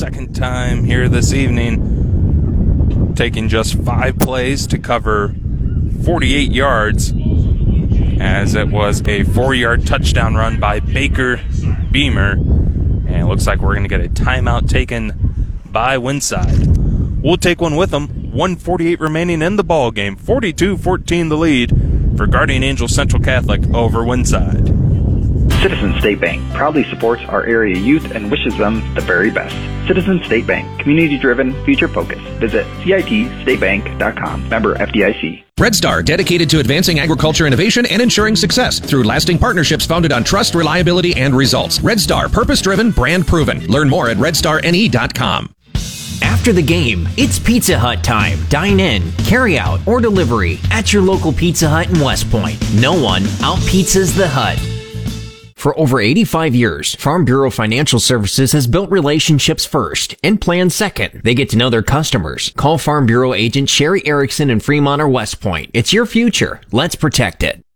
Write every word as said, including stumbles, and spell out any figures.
second time here this evening, taking just five plays to cover forty-eight yards, as it was a four-yard touchdown run by Baker Beamer. And it looks like we're going to get a timeout taken by Winside. We'll take one with them. one forty-eight remaining in the ball game. forty-two fourteen the lead for Guardian Angel Central Catholic over Winside. Citizens State Bank proudly supports our area youth and wishes them the very best. Citizens State Bank, community-driven, future-focused. Visit C I T state bank dot com. Member F D I C. Red Star, dedicated to advancing agriculture innovation and ensuring success through lasting partnerships founded on trust, reliability, and results. Red Star, purpose-driven, brand-proven. Learn more at red star n e dot com. After the game, it's Pizza Hut time. Dine in, carry out, or delivery at your local Pizza Hut in West Point. No one out-pizzas the Hut. For over eighty-five years, Farm Bureau Financial Services has built relationships first and plans second. They get to know their customers. Call Farm Bureau agent Sherry Erickson in Fremont or West Point. It's your future. Let's protect it.